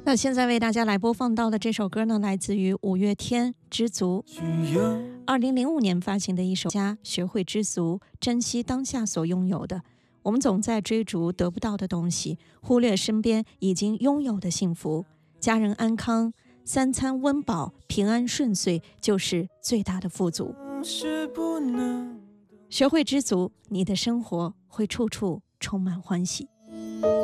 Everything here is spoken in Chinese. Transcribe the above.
那现在为大家来播放到的这首歌呢，来自于五月天《知足》，2005年发行的一首歌，学会知足，珍惜当下所拥有的。我们总在追逐得不到的东西，忽略身边已经拥有的幸福。家人安康，三餐温饱，平安顺遂，就是最大的富足。学会知足，你的生活会处处充满欢喜。